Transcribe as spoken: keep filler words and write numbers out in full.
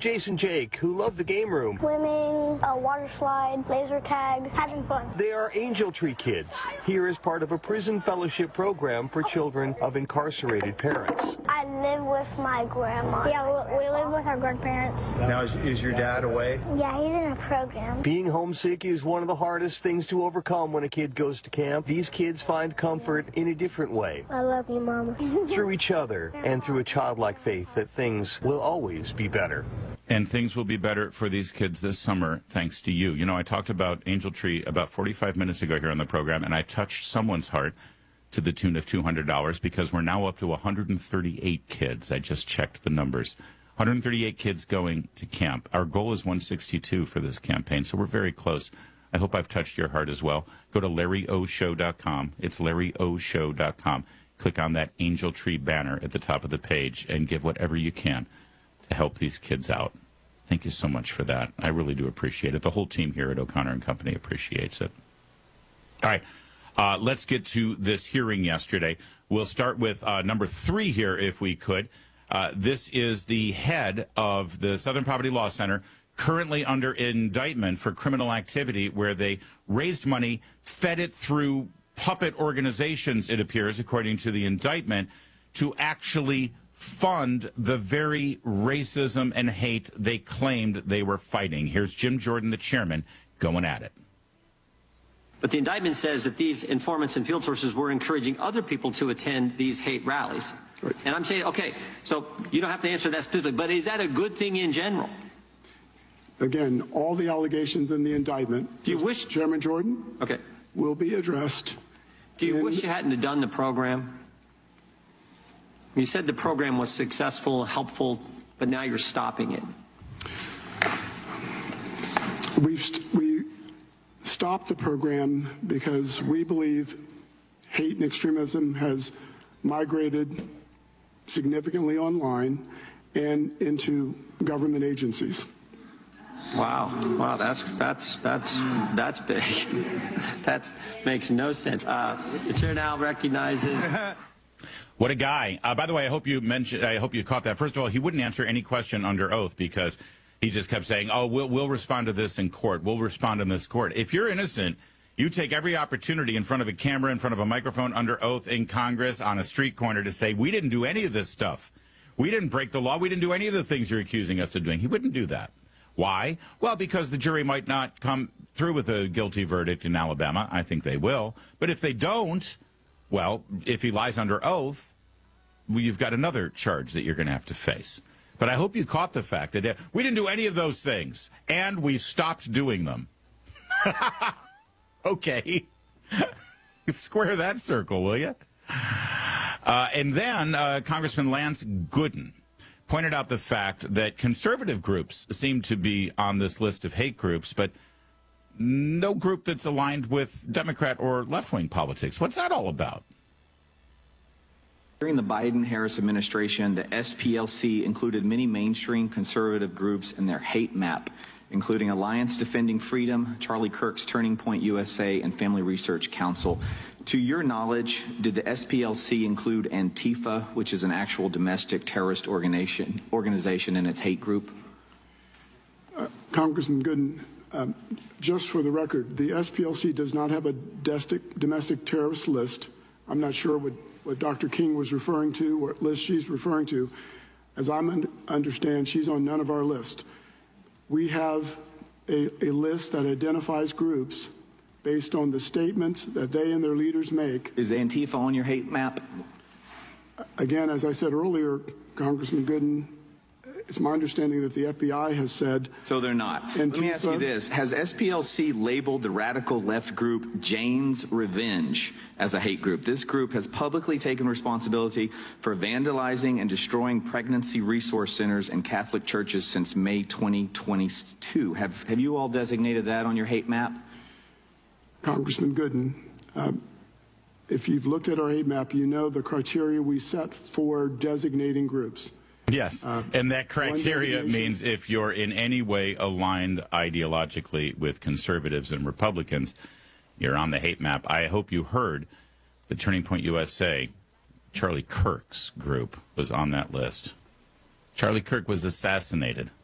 Jason Jake, who love the game room. Swimming, a water slide, laser tag, having fun. They are Angel Tree Kids, here as part of a prison fellowship program for children of incarcerated parents. I live with my grandma. Yeah, we live with our grandparents. Now, is, is your dad away? Yeah, he's in a program. Being homesick is one of the hardest things to overcome when a kid goes to camp. These kids find comfort in a different way. I love you, Mama. Through each other and through a childlike faith that things will always be better. And things will be better for these kids this summer, thanks to you. You know, I talked about Angel Tree about forty-five minutes ago here on the program, and I touched someone's heart to the tune of two hundred dollars because we're now up to one hundred thirty-eight kids. I just checked the numbers. one hundred thirty-eight kids going to camp. Our goal is one hundred sixty-two for this campaign, so we're very close. I hope I've touched your heart as well. Go to Larry O Show dot com. It's Larry O Show dot com. Click on that Angel Tree banner at the top of the page and give whatever you can to help these kids out. Thank you so much for that. I really do appreciate it. The whole team here at O'Connor and Company appreciates it. All right, uh, let's get to this hearing yesterday. We'll start with uh, number three here, if we could. Uh, this is the head of the Southern Poverty Law Center, currently under indictment for criminal activity where they raised money, fed it through puppet organizations, it appears, according to the indictment, to actually fund the very racism and hate they claimed they were fighting. Here's Jim Jordan, the chairman, going at it. But the indictment says that these informants and field sources were encouraging other people to attend these hate rallies. Right. And I'm saying, okay, so you don't have to answer that specifically, but is that a good thing in general? Again, all the allegations in the indictment, do you wish, Chairman Jordan, okay, will be addressed. Do you in, wish you hadn't have done the program? You said the program was successful, helpful, but now you're stopping it. We've st we stopped the program because we believe hate and extremism has migrated significantly online and into government agencies. Wow, wow, that's that's that's that's big. That makes no sense. Uh, the chair now recognizes. What a guy! Uh, by the way, I hope you mentioned. I hope you caught that. First of all, he wouldn't answer any question under oath because he just kept saying, "Oh, we'll we'll respond to this in court. We'll respond in this court." If you're innocent, you take every opportunity in front of a camera, in front of a microphone, under oath in Congress, on a street corner, to say, "We didn't do any of this stuff. We didn't break the law. We didn't do any of the things you're accusing us of doing." He wouldn't do that. Why? Well, because the jury might not come through with a guilty verdict in Alabama. I think they will. But if they don't, well, if he lies under oath, well, you've got another charge that you're going to have to face. But I hope you caught the fact that we didn't do any of those things, and we stopped doing them. Okay. Square that circle, will you? Uh, and then uh, Congressman Lance Gooden pointed out the fact that conservative groups seem to be on this list of hate groups, but no group that's aligned with Democrat or left-wing politics. What's that all about? During the Biden-Harris administration, the S P L C included many mainstream conservative groups in their hate map, including Alliance Defending Freedom, Charlie Kirk's Turning Point U S A, and Family Research Council. To your knowledge, did the S P L C include Antifa, which is an actual domestic terrorist organization, organization in its hate group? Uh, Congressman Gooden, um, just for the record, the S P L C does not have a domestic, domestic terrorist list. I'm not sure what, what Doctor King was referring to, what list she's referring to. As I un understand, she's on none of our list. We have a, a list that identifies groups based on the statements that they and their leaders make. Is Antifa on your hate map? Again, as I said earlier, Congressman Gooden, it's my understanding that the F B I has said... So they're not. Antifa. Let me ask you this. Has S P L C labeled the radical left group Jane's Revenge as a hate group? This group has publicly taken responsibility for vandalizing and destroying pregnancy resource centers and Catholic churches since May twenty twenty-two. Have, have you all designated that on your hate map? Congressman Gooden, uh, if you've looked at our hate map, you know the criteria we set for designating groups. Yes, uh, and that criteria means if you're in any way aligned ideologically with conservatives and Republicans, you're on the hate map. I hope you heard the Turning Point U S A, Charlie Kirk's group was on that list. Charlie Kirk was assassinated